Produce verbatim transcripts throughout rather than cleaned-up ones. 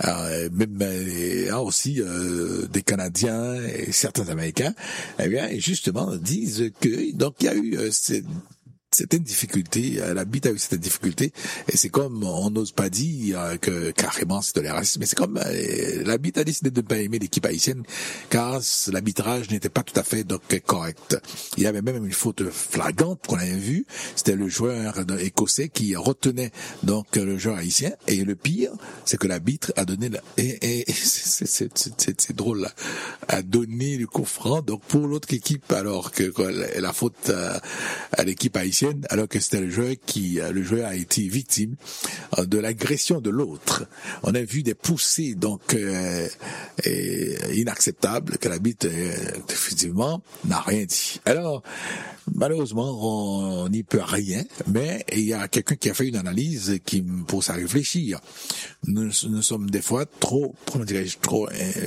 euh, même euh, aussi euh, des Canadiens et certains Américains, eh bien, justement, disent que donc il y a eu euh, cette certaines difficultés, l'arbitre a eu cette difficulté, et c'est comme, on n'ose pas dire que carrément c'est de la racisme, mais c'est comme, euh, l'arbitre a décidé de ne pas aimer l'équipe haïtienne, car l'arbitrage n'était pas tout à fait donc correct. Il y avait même une faute flagrante qu'on avait vue, c'était le joueur écossais qui retenait donc le joueur haïtien, et le pire, c'est que l'arbitre a donné, la, et, et c'est, c'est, c'est, c'est, c'est drôle là, a donné le coup franc, donc pour l'autre équipe, alors que quoi, la, la faute à, à l'équipe haïtienne, alors que c'était le joueur qui, le joueur a été victime de l'agression de l'autre. On a vu des poussées donc euh, inacceptables que l'arbitre euh, effectivement n'a rien dit. Alors malheureusement on n'y peut rien, mais il y a quelqu'un qui a fait une analyse qui me pousse à réfléchir. Nous, nous sommes des fois trop, comment dirais-je, trop euh,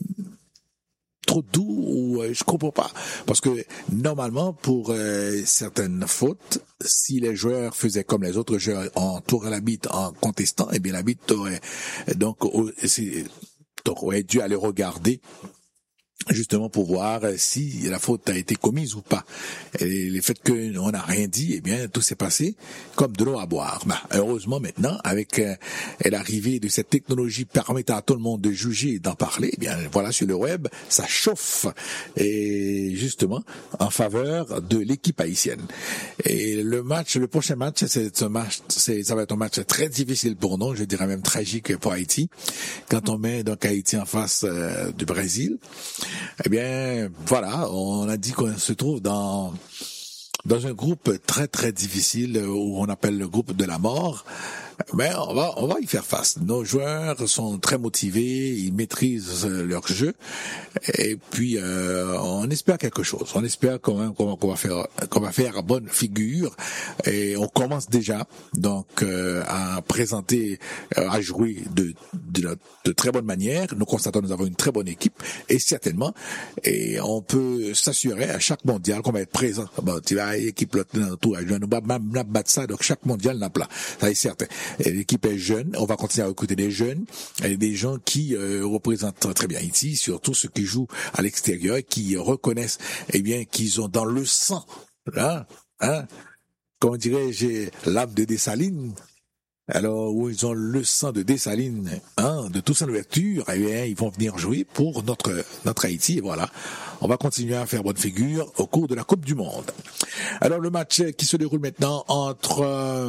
trop doux, ou euh, je comprends pas, parce que normalement pour euh, certaines fautes, si les joueurs faisaient comme les autres joueurs, entouraient l'arbitre en contestant, eh bien l'arbitre aurait donc, c'est, donc aurait dû aller regarder justement pour voir si la faute a été commise ou pas. Et le fait qu'on n'a rien dit, eh bien tout s'est passé comme de l'eau à boire. Bah, heureusement maintenant, avec euh, l'arrivée de cette technologie permettant à tout le monde de juger et d'en parler, eh bien voilà, sur le web, ça chauffe, et justement en faveur de l'équipe haïtienne. Et le match, le prochain match, c'est un match, c'est, ça va être un match très difficile pour nous, je dirais même tragique pour Haïti, quand on met donc Haïti en face euh, du Brésil. Eh bien, voilà, on a dit qu'on se trouve dans dans un groupe très très difficile où on appelle le groupe de la mort. Mais on va on va y faire face. Nos joueurs sont très motivés, ils maîtrisent leur jeu, et puis euh, on espère quelque chose. On espère quand même qu'on va faire qu'on va faire bonne figure, et on commence déjà donc euh, à présenter, euh, à jouer de, de de très bonne manière. Nous constatons que nous avons une très bonne équipe, et certainement, et on peut s'assurer à chaque mondial qu'on va être présent. Bon, tu vas équipe l'autre tout, je nous battre ça, donc chaque mondial n'a pas, ça est certain. Et l'équipe est jeune, on va continuer à recruter des jeunes, et des gens qui euh, représentent très bien Haïti, surtout ceux qui jouent à l'extérieur, qui reconnaissent, eh bien, qu'ils ont dans le sang, là, hein, comment dirais-je, l'âme de Dessalines. Alors, où ils ont le sang de Dessalines, hein, de toute son ouverture, eh bien, ils vont venir jouer pour notre, notre Haïti, et voilà. On va continuer à faire bonne figure au cours de la Coupe du Monde. Alors, le match qui se déroule maintenant entre, euh,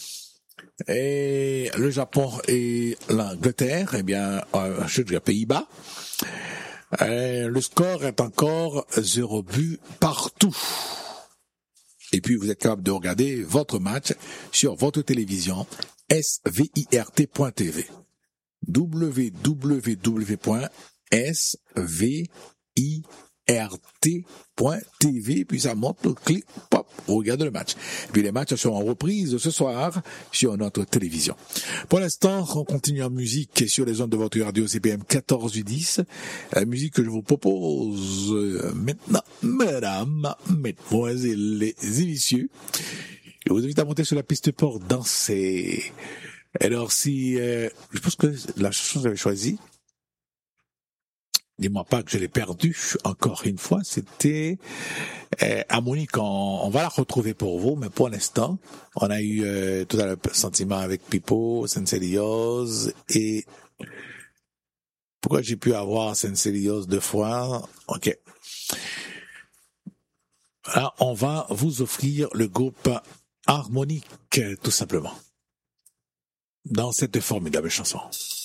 et le Japon et l'Angleterre, eh bien, euh, je dirais Pays-Bas. Et le score est encore zéro but partout. Et puis, vous êtes capable de regarder votre match sur votre télévision S V I R T point T V. w w w point s v i r t point t v, puis ça monte, clic, pop, on regarde le match. Et puis les matchs sont en reprise ce soir sur notre télévision. Pour l'instant, on continue en musique sur les ondes de votre radio C P M quatorze dix. La musique que je vous propose maintenant, mesdames, mesdemoiselles et messieurs, je vous invite à monter sur la piste pour danser. Alors si, euh, je pense que la chanson que j'avais choisie, dis-moi pas que je l'ai perdu encore une fois, c'était euh, Harmonique. On, on va la retrouver pour vous, mais pour l'instant, on a eu euh, tout à l'heure sentiment avec Pipo, Senselios, et pourquoi j'ai pu avoir Senselios deux fois? Ok. Là, on va vous offrir le groupe Harmonique, tout simplement, dans cette formidable chanson.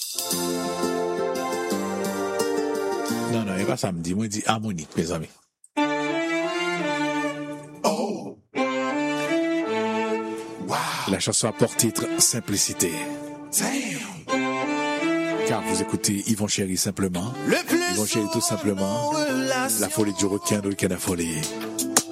Non, non, il n'est pas samedi, moi, il dit Harmonique, mes amis. Oh! Wow! La chanson a pour titre Simplicité. Damn! Car vous écoutez Yvon Chéri simplement. Le plus Yvon Chéri tout simplement. La folie du requin, le requin à folie.